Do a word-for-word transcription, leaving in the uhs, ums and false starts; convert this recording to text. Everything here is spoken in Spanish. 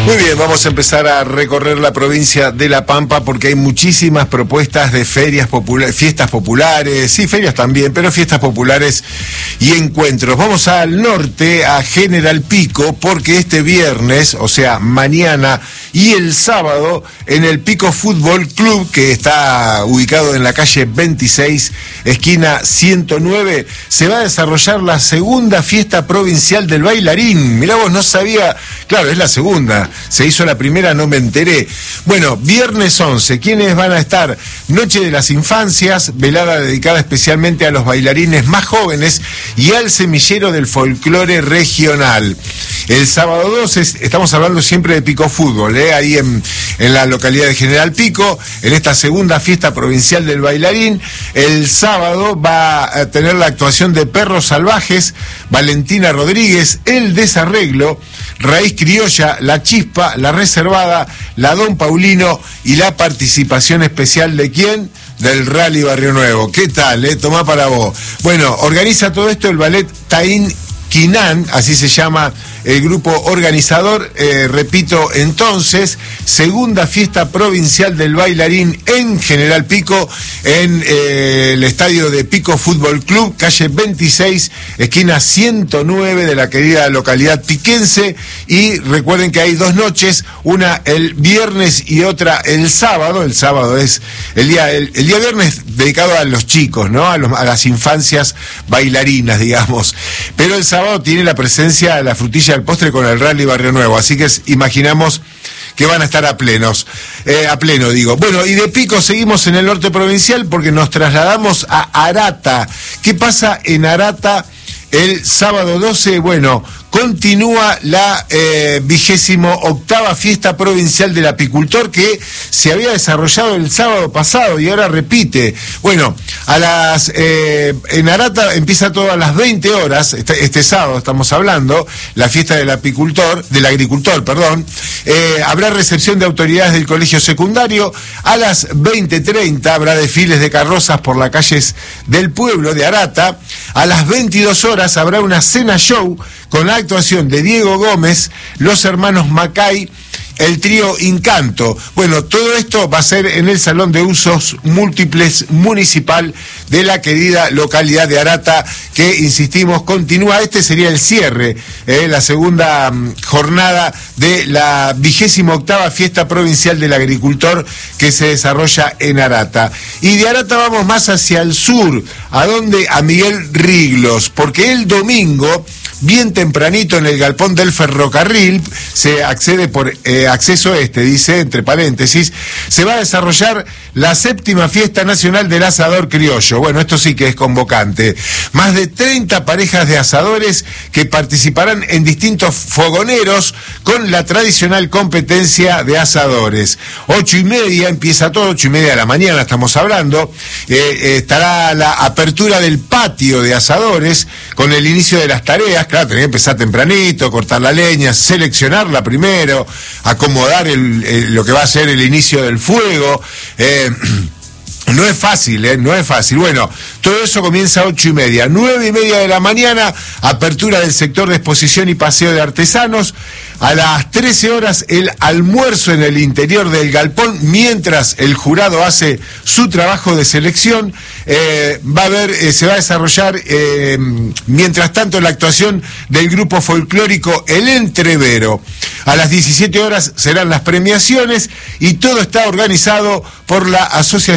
Muy bien, vamos a empezar a recorrer la provincia de La Pampa porque hay muchísimas propuestas de ferias populares, fiestas populares, sí, ferias también, pero fiestas populares y encuentros. Vamos al norte, a General Pico, porque este viernes, o sea, mañana y el sábado, en el Pico Fútbol Club, que está ubicado en la calle veintiséis, esquina ciento nueve, se va a desarrollar la segunda fiesta provincial del bailarín. Mirá vos, no sabía, claro, es la segunda. Se hizo la primera, no me enteré. Bueno, viernes once, ¿quiénes van a estar? Noche de las Infancias, velada dedicada especialmente a los bailarines más jóvenes y al semillero del folclore regional. El sábado doce, estamos hablando siempre de Pico Fútbol, ¿eh? ahí en, en la localidad de General Pico, en esta segunda fiesta provincial del bailarín. El sábado va a tener la actuación de Perros Salvajes, Valentina Rodríguez, El Desarreglo, Raíz Criolla, La Chispa, La Reservada, La Don Paulino y la participación especial de ¿quién? Del Rally Barrio Nuevo. ¿Qué tal, eh? Tomá para vos. Bueno, organiza todo esto el ballet Taín Quinan, así se llama el grupo organizador. Eh, repito, entonces, segunda fiesta provincial del bailarín en General Pico, en eh, el estadio de Pico Fútbol Club, calle veintiséis, esquina ciento nueve de la querida localidad piquense. Y recuerden que hay dos noches, una el viernes y otra el sábado. El sábado es el día, el, el día viernes dedicado a los chicos, ¿no? A, los, a las infancias bailarinas, digamos. Pero el sábado tiene la presencia de la frutilla del postre con el Rally Barrio Nuevo, así que imaginamos que van a estar a plenos, eh, a pleno digo. Bueno, y de Pico seguimos en el norte provincial porque nos trasladamos a Arata. ¿Qué pasa en Arata el sábado doce? Bueno, continúa la eh, vigésimo octava fiesta provincial del apicultor que se había desarrollado el sábado pasado y ahora repite. Bueno, a las eh, en Arata empieza todo a las veinte horas, este, este sábado estamos hablando, la fiesta del apicultor, del agricultor, perdón. Eh, habrá recepción de autoridades del colegio secundario. A las veinte treinta habrá desfiles de carrozas por las calles del pueblo de Arata. A las veintidós horas habrá una cena show con la actuación de Diego Gómez, los hermanos Macay, el trío Incanto. Bueno, todo esto va a ser en el Salón de Usos Múltiples Municipal de la querida localidad de Arata, que, insistimos, continúa. Este sería el cierre, eh, la segunda um, jornada de la vigésima octava fiesta provincial del agricultor que se desarrolla en Arata. Y de Arata vamos más hacia el sur, ¿a dónde? A Miguel Riglos, porque el domingo, bien tempranito, en el galpón del ferrocarril, se accede por eh, acceso este, dice, entre paréntesis, se va a desarrollar la séptima fiesta nacional del asador criollo. Bueno, esto sí que es convocante. Más de treinta parejas de asadores que participarán en distintos fogoneros con la tradicional competencia de asadores. Ocho y media empieza todo, ocho y media de la mañana estamos hablando. Eh, eh, estará la apertura del patio de asadores con el inicio de las tareas. Claro, tenés que empezar tempranito, cortar la leña, seleccionarla primero, acomodar el, el, lo que va a ser el inicio del fuego. Eh, No es fácil, ¿eh? No es fácil. Bueno, todo eso comienza a ocho y media. Nueve y media de la mañana, apertura del sector de exposición y paseo de artesanos. A las trece horas, el almuerzo en el interior del galpón, mientras el jurado hace su trabajo de selección. Eh, va a haber, eh, se va a desarrollar, eh, mientras tanto, la actuación del grupo folclórico El Entrevero. A las diecisiete horas serán las premiaciones y todo está organizado por la Asociación